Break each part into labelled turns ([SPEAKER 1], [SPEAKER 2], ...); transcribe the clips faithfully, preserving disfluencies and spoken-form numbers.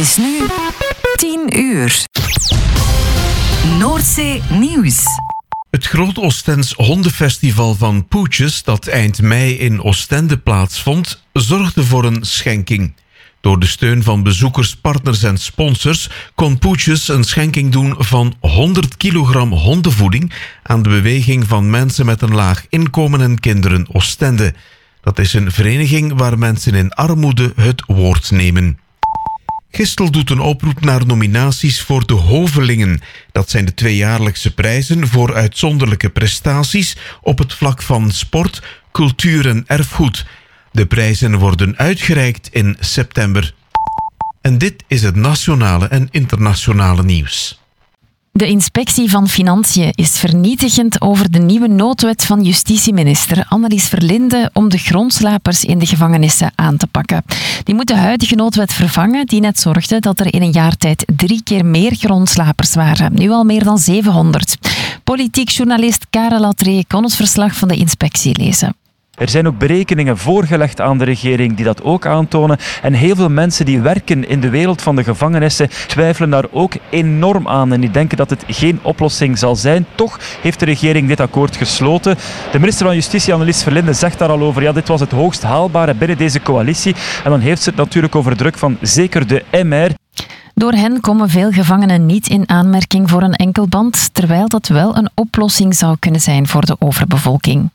[SPEAKER 1] is nu tien uur. Noordzee Nieuws.
[SPEAKER 2] Het Groot Oostends hondenfestival van Poetjes, dat eind mei in Oostende plaatsvond, zorgde voor een schenking. Door de steun van bezoekers, partners en sponsors kon Poetjes een schenking doen van honderd kilogram hondenvoeding aan de beweging van mensen met een laag inkomen en kinderen Oostende. Dat is een vereniging waar mensen in armoede het woord nemen. Gistel doet een oproep naar nominaties voor de Hovelingen. Dat zijn de tweejaarlijkse prijzen voor uitzonderlijke prestaties op het vlak van sport, cultuur en erfgoed. De prijzen worden uitgereikt in september. En dit is het nationale en internationale nieuws.
[SPEAKER 3] De inspectie van Financiën is vernietigend over de nieuwe noodwet van justitieminister Annelies Verlinde om de grondslapers in de gevangenissen aan te pakken. Die moet de huidige noodwet vervangen, die net zorgde dat er in een jaar tijd drie keer meer grondslapers waren. Nu al meer dan zevenhonderd. Politiek journalist Karel Latree kon het verslag van de inspectie lezen.
[SPEAKER 4] Er zijn ook berekeningen voorgelegd aan de regering die dat ook aantonen. En heel veel mensen die werken in de wereld van de gevangenissen twijfelen daar ook enorm aan. En die denken dat het geen oplossing zal zijn. Toch heeft de regering dit akkoord gesloten. De minister van Justitie, Annelies Verlinde, zegt daar al over. Ja, dit was het hoogst haalbare binnen deze coalitie. En dan heeft ze het natuurlijk over druk van zeker de M R.
[SPEAKER 3] Door hen komen veel gevangenen niet in aanmerking voor een enkelband, terwijl dat wel een oplossing zou kunnen zijn voor de overbevolking.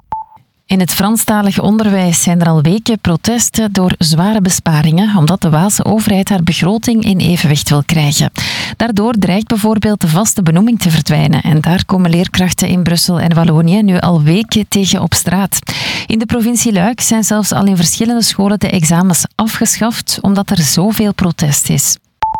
[SPEAKER 3] In het Franstalige onderwijs zijn er al weken protesten door zware besparingen, omdat de Waalse overheid haar begroting in evenwicht wil krijgen. Daardoor dreigt bijvoorbeeld de vaste benoeming te verdwijnen en daar komen leerkrachten in Brussel en Wallonië nu al weken tegen op straat. In de provincie Luik zijn zelfs al in verschillende scholen de examens afgeschaft, omdat er zoveel protest is.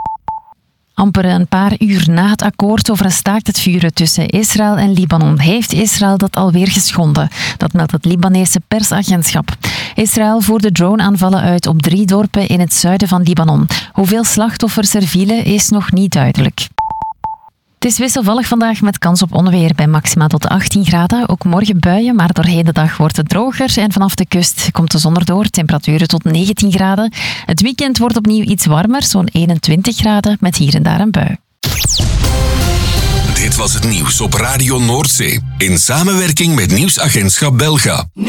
[SPEAKER 3] Amper een paar uur na het akkoord over een staakt het vuren tussen Israël en Libanon heeft Israël dat alweer geschonden. Dat meldt het Libanese persagentschap. Israël voerde droneaanvallen uit op drie dorpen in het zuiden van Libanon. Hoeveel slachtoffers er vielen is nog niet duidelijk. Het is wisselvallig vandaag met kans op onweer bij maxima tot achttien graden. Ook morgen buien, maar doorheen de dag wordt het droger. En vanaf de kust komt de zon erdoor. Temperaturen tot negentien graden. Het weekend wordt opnieuw iets warmer, zo'n eenentwintig graden, met hier en daar een bui.
[SPEAKER 5] Dit was het nieuws op Radio Noordzee. In samenwerking met Nieuwsagentschap Belga.